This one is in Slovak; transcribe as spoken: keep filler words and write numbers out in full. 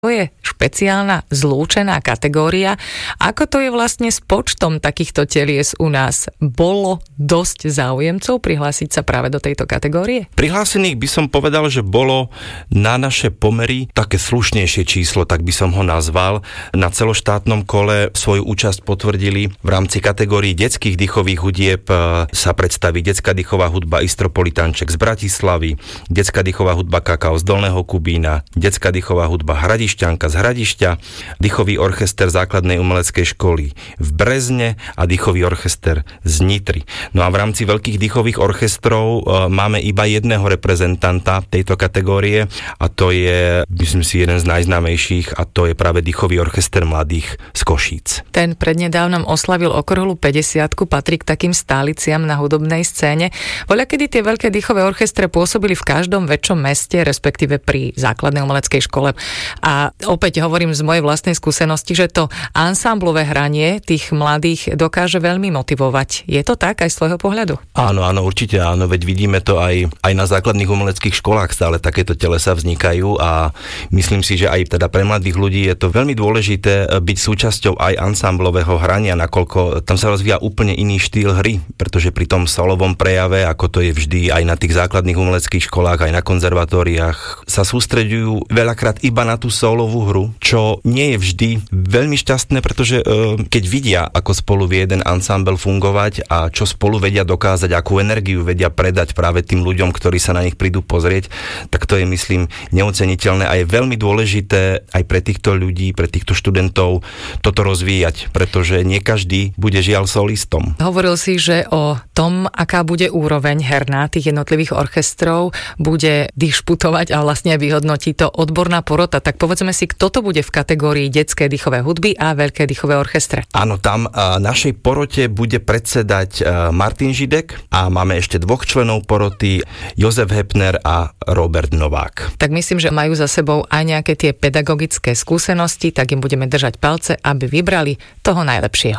To je špeciálna zlúčená kategória. Ako to je vlastne s počtom takýchto telies u nás? Bolo dosť záujemcov prihlásiť sa práve do tejto kategórie? Prihlásených by som povedal, že bolo na naše pomery také slušnejšie číslo, tak by som ho nazval. Na celoštátnom kole svoju účasť potvrdili v rámci kategórií detských dýchových hudieb sa predstaví detská dýchová hudba Istropolitanček z Bratislavy, detská dýchová hudba Kakao z Dolného Kubína, detská dýchová hudba Hradišťanka z Hradišťa, dýchový orchester základnej umeleckej školy v Brezne a dýchový orchester z Nitry. No a v rámci veľkých dýchových orchestrov e, máme iba jedného reprezentanta tejto kategórie a to je, myslím si, jeden z najznámejších a to je práve dýchový orchester mladých z Košíc. Ten prednedávnom oslavil okrúhlu päťdesiatku, patrí k takým stáliciam na hudobnej scéne. Voľakedy tie veľké dýchové orchestre pôsobili v každom väčšom meste, respektíve pri základnej umeleckej škole. A opäť hovorím z mojej vlastnej skúsenosti, že to ansámblové hranie tých mladých dokáže veľmi motivovať. Je to tak aj z tvojho pohľadu? Áno, áno, určite áno, veď vidíme to aj, aj na základných umeleckých školách stále takéto telesa vznikajú a myslím si, že aj teda pre mladých ľudí je to veľmi dôležité byť súčasťou aj ansámblového hrania, nakoľko tam sa rozvíja úplne iný štýl hry, pretože pri tom solovom prejave, ako to je vždy aj na tých základných umeleckých školách, aj na konzervatóriách, sa sústreďujú veľakrát iba na tú solovú hru, čo nie je vždy veľmi šťastné, pretože e, keď vidia, ako spolu vie jeden ansámbel fungovať a čo spolu vedia dokázať, akú energiu vedia predať práve tým ľuďom, ktorí sa na nich prídu pozrieť, tak to je, myslím, neoceniteľné a je veľmi dôležité aj pre týchto ľudí, pre týchto študentov toto rozvíjať, pretože nie každý bude žiaľ solistom. Hovoril si, že o tom, aká bude úroveň herná tých jednotlivých orchestrov, bude dišputovať a vlastne vyhodnotí to odborná porota. Tak povedzme si, kto to bude v kategórii detské dýchové hudby a veľké dýchové orchestre. Áno, tam a, našej porote bude predsedať a, Martin Židek a máme ešte dvoch členov poroty, Jozef Hepner a Robert Novák. Tak myslím, že majú za sebou aj nejaké tie pedagogické skúsenosti, tak im budeme držať palce, aby vybrali toho najlepšieho.